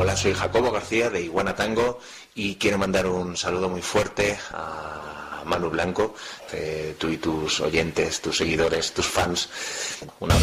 Hola, soy Jacobo García de Iguana Tango y quiero mandar un saludo muy fuerte a Manu Blanco, tú y tus oyentes, tus seguidores, tus fans. Un abrazo.